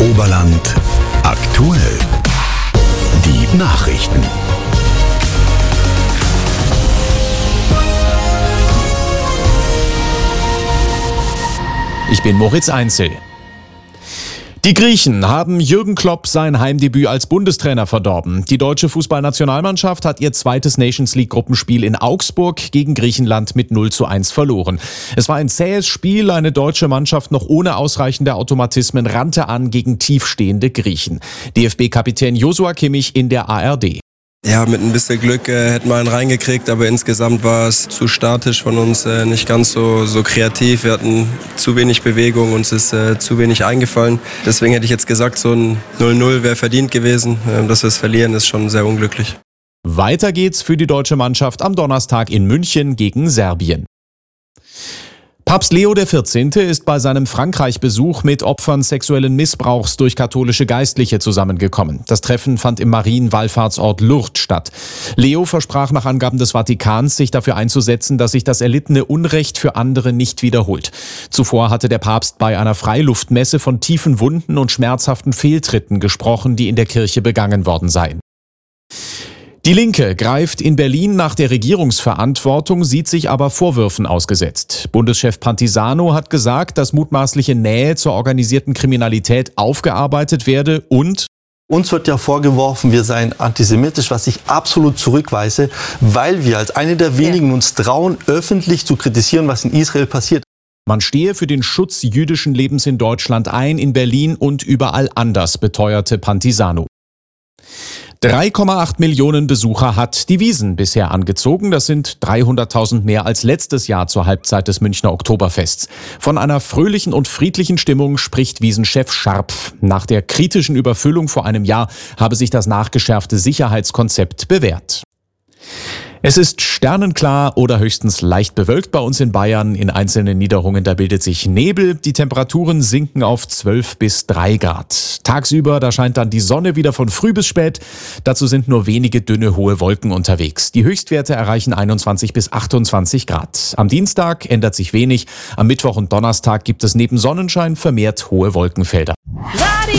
Oberland aktuell. Die Nachrichten. Ich bin Moritz Einzel. Die Griechen haben Jürgen Klopp sein Heimdebüt als Bundestrainer verdorben. Die deutsche Fußballnationalmannschaft hat ihr zweites Nations-League-Gruppenspiel in Augsburg gegen Griechenland mit 0:1 verloren. Es war ein zähes Spiel, eine deutsche Mannschaft noch ohne ausreichende Automatismen rannte an gegen tiefstehende Griechen. DFB-Kapitän Joshua Kimmich in der ARD. Ja, mit ein bisschen Glück hätten wir einen reingekriegt, aber insgesamt war es zu statisch von uns, nicht ganz so kreativ. Wir hatten zu wenig Bewegung, uns ist zu wenig eingefallen. Deswegen hätte ich jetzt gesagt, so ein 0:0 wäre verdient gewesen. Dass wir es verlieren, ist schon sehr unglücklich. Weiter geht's für die deutsche Mannschaft am Donnerstag in München gegen Serbien. Papst Leo XIV. Ist bei seinem Frankreich-Besuch mit Opfern sexuellen Missbrauchs durch katholische Geistliche zusammengekommen. Das Treffen fand im Marienwallfahrtsort Lourdes statt. Leo versprach nach Angaben des Vatikans, sich dafür einzusetzen, dass sich das erlittene Unrecht für andere nicht wiederholt. Zuvor hatte der Papst bei einer Freiluftmesse von tiefen Wunden und schmerzhaften Fehltritten gesprochen, die in der Kirche begangen worden seien. Die Linke greift in Berlin nach der Regierungsverantwortung, sieht sich aber Vorwürfen ausgesetzt. Bundeschef Pantisano hat gesagt, dass mutmaßliche Nähe zur organisierten Kriminalität aufgearbeitet werde und uns wird ja vorgeworfen, wir seien antisemitisch, was ich absolut zurückweise, weil wir als eine der wenigen uns trauen, öffentlich zu kritisieren, was in Israel passiert. Man stehe für den Schutz jüdischen Lebens in Deutschland ein, in Berlin und überall anders, beteuerte Pantisano. 3,8 Millionen Besucher hat die Wiesn bisher angezogen. Das sind 300.000 mehr als letztes Jahr zur Halbzeit des Münchner Oktoberfests. Von einer fröhlichen und friedlichen Stimmung spricht Wiesn-Chef Scharpf. Nach der kritischen Überfüllung vor einem Jahr habe sich das nachgeschärfte Sicherheitskonzept bewährt. Es ist sternenklar oder höchstens leicht bewölkt bei uns in Bayern. In einzelnen Niederungen, da bildet sich Nebel. Die Temperaturen sinken auf 12 bis 3 Grad. Tagsüber, da scheint dann die Sonne wieder von früh bis spät. Dazu sind nur wenige dünne, hohe Wolken unterwegs. Die Höchstwerte erreichen 21 bis 28 Grad. Am Dienstag ändert sich wenig. Am Mittwoch und Donnerstag gibt es neben Sonnenschein vermehrt hohe Wolkenfelder.